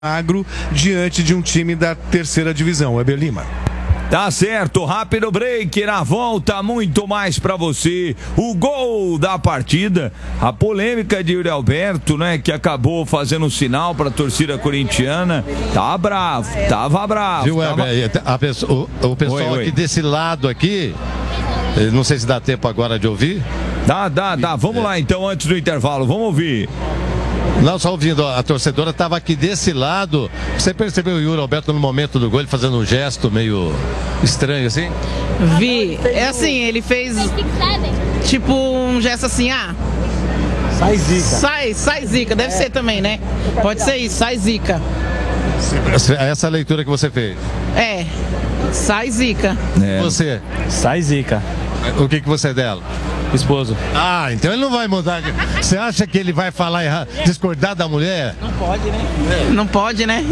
agro diante de um time da terceira divisão. Weber Lima. Tá certo, rápido break, na volta muito mais pra você, o gol da partida, a polêmica de Yuri Alberto, né, que acabou fazendo um sinal pra torcida corintiana, tava bravo. Viu, o pessoal aqui desse lado aqui, não sei se dá tempo agora de ouvir. Dá, vamos lá então, antes do intervalo, vamos ouvir. Não, só ouvindo, a torcedora estava aqui desse lado. Você percebeu o Yuri Alberto no momento do gol, ele fazendo um gesto meio estranho assim? Vi, é assim, ele fez tipo um gesto assim, sai zica. Sai zica, deve ser também, né? Pode ser isso, sai zica. Essa leitura que você fez. Sai zica. Você? Sai zica. O que você é dela? Esposo. Então ele não vai mudar. Você acha que ele vai falar errado, discordar da mulher? Não pode, né? Não pode, né?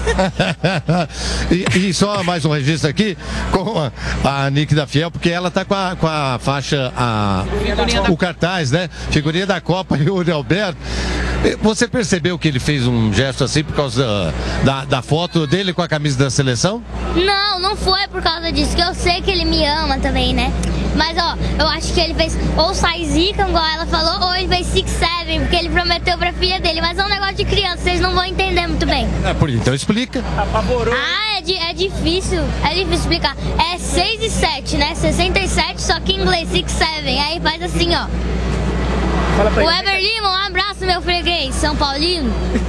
e só mais um registro aqui com a Nick da Fiel, porque ela tá com a faixa, o cartaz, né? Figurinha da Copa e o Yuri Alberto. Você percebeu que ele fez um gesto assim por causa da foto dele com a camisa da seleção? Não foi por causa disso, que eu sei que ele me ama também, né? Mas, eu acho que ele fez ou sai zica, igual ela falou, ou ele fez 6-7, porque ele prometeu pra filha dele. Mas é um negócio de criança, vocês não vão entender muito bem. Então explica. Apavorou. É difícil explicar. É 6 e 7, né? 67, só que em inglês, 6-7. Aí faz assim, ó. O Weber Lima, um abraço, meu freguês, São Paulino.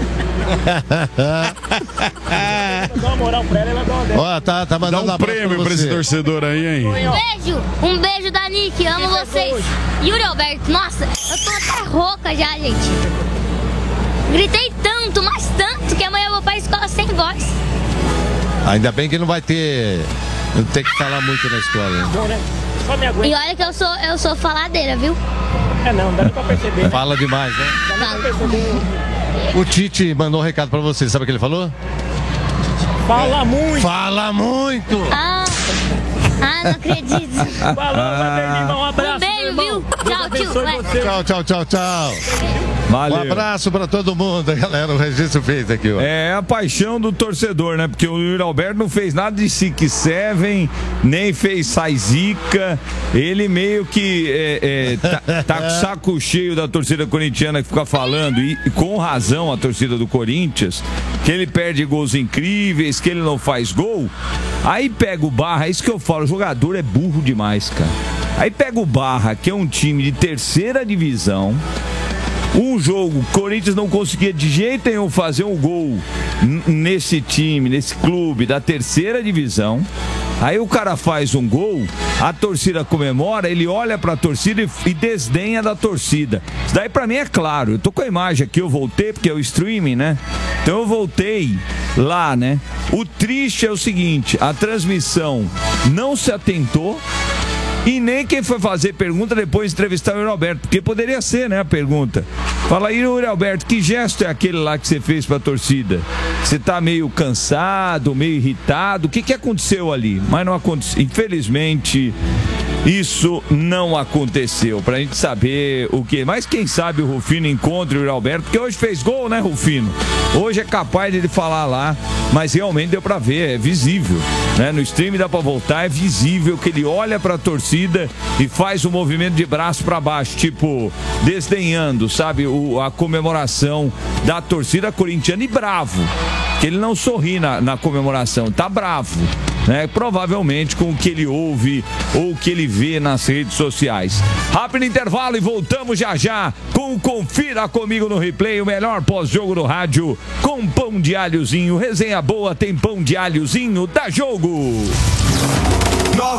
Dá uma moral pra ela dá uma dela. Tá mandando Dá um prêmio pra esse torcedor aí, hein? Um beijo da Nick, amo vocês. Yuri Alberto, nossa, eu tô até rouca já, gente. Gritei tanto, mas tanto, que amanhã eu vou pra escola sem voz. Ainda bem que não vai ter que falar muito na escola. Né? Só me aguenta. E olha que eu sou faladeira, viu? Não, dá pra perceber. Fala demais, né? O Tite mandou um recado pra você, sabe o que ele falou? Fala muito. Fala muito! Não acredito. Falou, Weber Lima, um abraço. Um beijo, viu? Tchau. Valeu. Um abraço pra todo mundo, galera. O registro feito aqui, ó. É a paixão do torcedor, né? Porque o Yuri Alberto não fez nada de 6-7, nem fez sai zica. Ele meio que tá com o saco cheio da torcida corintiana que fica falando, e com razão a torcida do Corinthians, que ele perde gols incríveis, que ele não faz gol. Aí pega o Barra, é isso que eu falo, o jogador é burro demais, cara. Aí pega o Barra, que é um time de terceira divisão. Um jogo, o Corinthians não conseguia de jeito nenhum fazer um gol nesse time, nesse clube da terceira divisão. Aí o cara faz um gol, a torcida comemora, ele olha pra torcida e desdenha da torcida. Isso daí pra mim é claro. Eu tô com a imagem aqui, eu voltei, porque é o streaming, né? Então eu voltei lá, né? O triste é o seguinte, a transmissão não se atentou. E nem quem foi fazer pergunta depois entrevistar o Yuri Alberto, porque poderia ser, né, a pergunta. Fala aí, Yuri Alberto, que gesto é aquele lá que você fez pra torcida? Você tá meio cansado, meio irritado, o que aconteceu ali? Mas não aconteceu, infelizmente, isso não aconteceu, pra gente saber o que. Mas quem sabe o Rufino encontra o Yuri Alberto, porque hoje fez gol, né, Rufino? Hoje é capaz de ele falar lá, mas realmente deu pra ver, é visível, né? No stream dá pra voltar, é visível que ele olha pra torcida e faz um movimento de braço pra baixo, tipo, desdenhando, sabe, a comemoração da torcida corintiana, e bravo, que ele não sorri na comemoração, tá bravo, né? Provavelmente com o que ele ouve ou o que ele vê nas redes sociais. Rápido intervalo e voltamos já com o Confira Comigo no Replay, o melhor pós-jogo do rádio, com pão de alhozinho. Resenha boa, tem pão de alhozinho, dá jogo!